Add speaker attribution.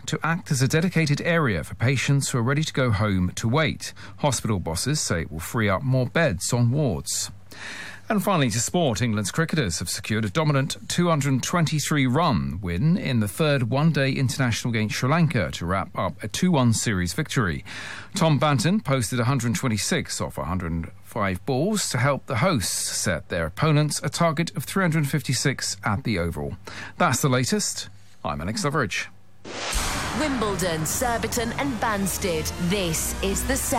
Speaker 1: to act as a dedicated area for patients who are ready to go home to wait. Hospital bosses say it will free up more beds on wards. And finally to sport, England's cricketers have secured a dominant 223-run win in the third one-day international against Sri Lanka to wrap up a 2-1 series victory. Tom Banton posted 126 off 105 balls to help the hosts set their opponents a target of 356 at the Oval. That's the latest. I'm Alex Loveridge.
Speaker 2: Wimbledon, Surbiton and Banstead. This is The Sound.